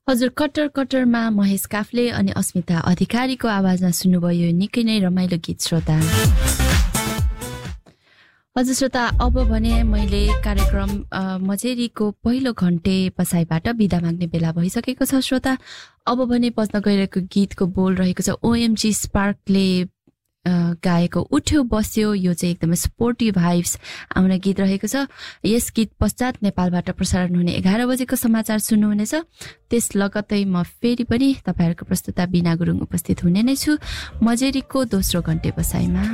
हजुर कट्टर कट्टरमा महेश काफ्ले अनि अस्मिता अधिकारीको आवाजमा सुन्नुभयो निकै नै रमाइलो गीत श्रोता। हजुर श्रोता अब भने मैले कार्यक्रम मजेरीको पहिलो घण्टे बसाइबाट बिदा माग्ने बेला भइसकेको छ श्रोता। अब भने बज्न गइरहेको गीतको बोल रहेको छ ओएमजी स्पार्कले गाएको उठ्यो बस्यो। यो चाहिँ एकदमै स्पोर्टिभ भाइब्स आउने गीत रहेको छ। यस गीत पश्चात नेपालबाट प्रसारण हुने 11 बजेको समाचार सुन्नुहुनेछ। त्यस लगत्तै म फेरि पनि तपाईहरुको प्रस्तुता बिना गुरुङ उपस्थित हुने नै छु मजेरीको दोस्रो घण्टे बसाइमा।